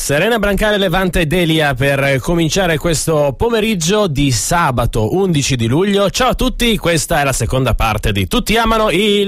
Serena Brancale, Levante e Delia per cominciare questo pomeriggio di sabato 11 di luglio. Ciao a tutti, questa è la seconda parte di Tutti amano il